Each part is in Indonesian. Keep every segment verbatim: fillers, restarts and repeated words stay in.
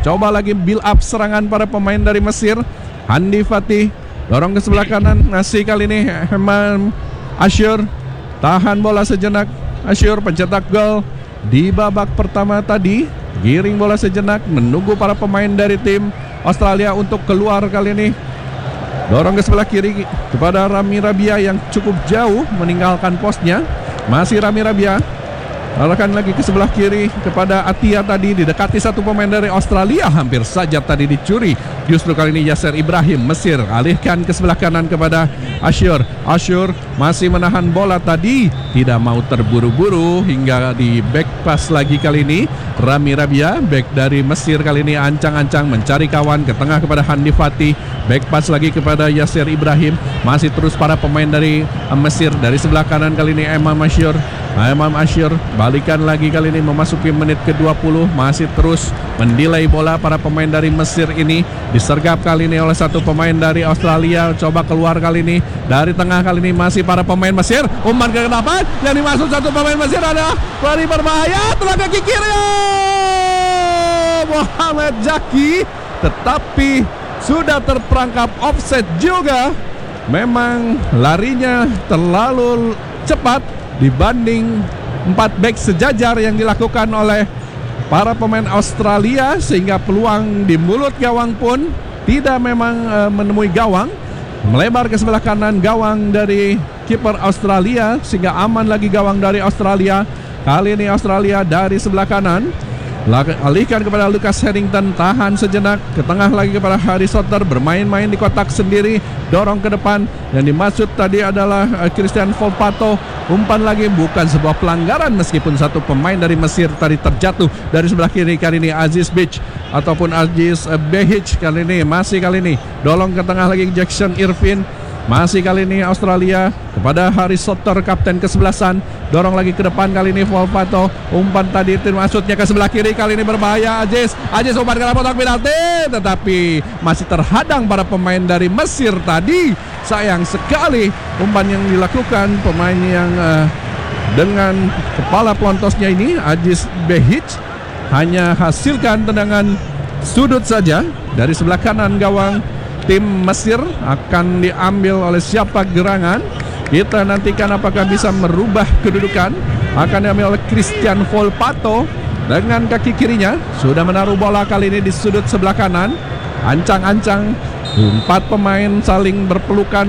Coba lagi build up serangan para pemain dari Mesir. Handi Fatih dorong ke sebelah kanan. Masih kali ini Hemam Asyur tahan bola sejenak. Asyur pencetak gol di babak pertama tadi. Giring bola sejenak menunggu para pemain dari tim Australia untuk keluar kali ini. Dorong ke sebelah kiri kepada Rami Rabia yang cukup jauh meninggalkan posnya. Masih Rami Rabia. Arahkan lagi ke sebelah kiri kepada Atia tadi, didekati satu pemain dari Australia, hampir saja tadi dicuri. Justru kali ini Yasser Ibrahim Mesir alihkan ke sebelah kanan kepada Asyur. Asyur masih menahan bola tadi, tidak mau terburu-buru hingga di back pass lagi kali ini. Rami Rabia, back dari Mesir kali ini ancang-ancang mencari kawan ke tengah kepada Handi Fatih. Back pass lagi kepada Yasser Ibrahim. Masih terus para pemain dari Mesir dari sebelah kanan kali ini Emam Asyur. Emam Asyur balikan lagi kali ini memasuki menit ke dua puluh. Masih terus mendelay bola para pemain dari Mesir ini. Disergap kali ini oleh satu pemain dari Australia. Coba keluar kali ini dari tengah kali ini masih para pemain Mesir. Umpan ke depan yang dimasuk satu pemain Mesir ada lari berbahaya. Telah kaki kiri Muhammad Jaki, tetapi sudah terperangkap offset juga. Memang larinya terlalu cepat dibanding empat back sejajar yang dilakukan oleh para pemain Australia, sehingga peluang di mulut gawang pun tidak memang e, menemui gawang. Melebar ke sebelah kanan gawang dari kiper Australia, sehingga aman lagi gawang dari Australia. Kali ini Australia dari sebelah kanan alihkan kepada Lucas Harrington, tahan sejenak ke tengah lagi kepada Harry Soter, bermain-main di kotak sendiri, dorong ke depan. Yang dimaksud tadi adalah uh, Christian Volpato. Umpan lagi, bukan sebuah pelanggaran meskipun satu pemain dari Mesir tadi terjatuh dari sebelah kiri. Kali ini Aziz Beach ataupun Aziz uh, Behic kali ini masih kali ini dorong ke tengah lagi Jackson Irvin. Masih kali ini Australia kepada Harry Soter, kapten kesebelasan. Dorong lagi ke depan kali ini Volpato. Umpan tadi maksudnya ke sebelah kiri, kali ini berbahaya Aziz. Aziz umpan ke kotak penalti, tetapi masih terhadang para pemain dari Mesir tadi. Sayang sekali umpan yang dilakukan pemain yang uh, dengan kepala pelontosnya ini, Aziz Behic, hanya hasilkan tendangan sudut saja dari sebelah kanan gawang tim Mesir. Akan diambil oleh siapa gerangan, kita nantikan apakah bisa merubah kedudukan. Akan diambil oleh Christian Volpato dengan kaki kirinya. Sudah menaruh bola kali ini di sudut sebelah kanan. Ancang-ancang empat pemain saling berpelukan,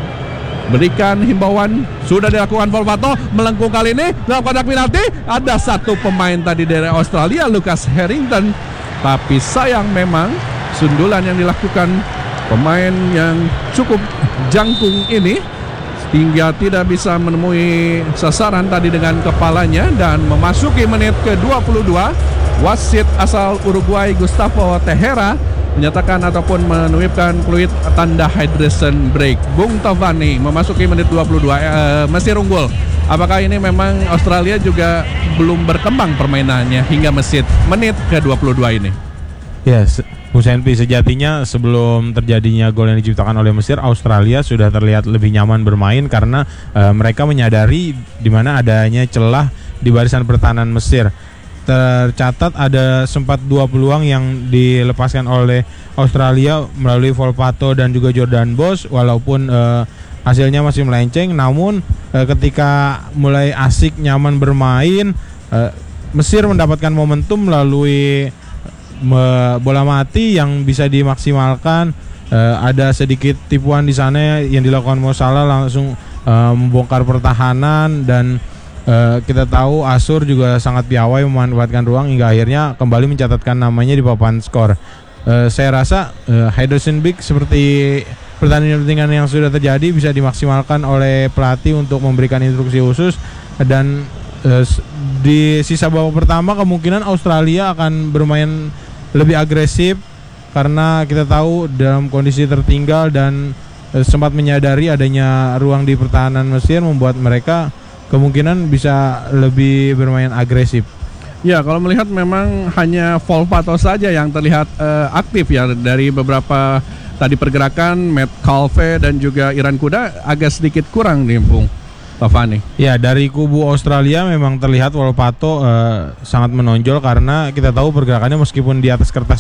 diberikan himbauan. Sudah dilakukan Volpato, melengkung kali ini dalam kotak penalti. Ada satu pemain tadi dari Australia, Lucas Harrington, tapi sayang memang sundulan yang dilakukan pemain yang cukup jangkung ini hingga tidak bisa menemui sasaran tadi dengan kepalanya. Dan memasuki menit ke dua puluh dua, wasit asal Uruguay Gustavo Tejera menyatakan ataupun menuipkan peluit tanda hydration break. Bung Tovani, memasuki menit dua puluh dua, eh, Mesir unggul. Apakah ini memang Australia juga belum berkembang permainannya hingga Mesir menit ke dua puluh dua ini? Yes, Husenpi, sejatinya sebelum terjadinya gol yang diciptakan oleh Mesir, Australia sudah terlihat lebih nyaman bermain karena uh, mereka menyadari di mana adanya celah di barisan pertahanan Mesir. Tercatat ada sempat dua peluang yang dilepaskan oleh Australia melalui Volpato dan juga Jordan Bosch, walaupun uh, hasilnya masih melenceng. Namun uh, ketika mulai asik nyaman bermain, uh, Mesir mendapatkan momentum melalui bola mati yang bisa dimaksimalkan. Uh, ada sedikit tipuan di sana yang dilakukan Mo Salah, langsung uh, membongkar pertahanan, dan uh, kita tahu Asur juga sangat piawai memanfaatkan ruang hingga akhirnya kembali mencatatkan namanya di papan skor. Uh, saya rasa uh, hydration break seperti pertandingan-pertandingan yang sudah terjadi bisa dimaksimalkan oleh pelatih untuk memberikan instruksi khusus, dan uh, di sisa babak pertama kemungkinan Australia akan bermain lebih agresif karena kita tahu dalam kondisi tertinggal dan e, sempat menyadari adanya ruang di pertahanan Mesir membuat mereka kemungkinan bisa lebih bermain agresif. Ya, kalau melihat memang hanya Volpato saja yang terlihat e, aktif ya dari beberapa tadi pergerakan. Matt Calve dan juga Iran Kuda agak sedikit kurang nih, Bung Tovani. Ya, dari kubu Australia memang terlihat Volpato uh, sangat menonjol karena kita tahu pergerakannya meskipun di atas kertas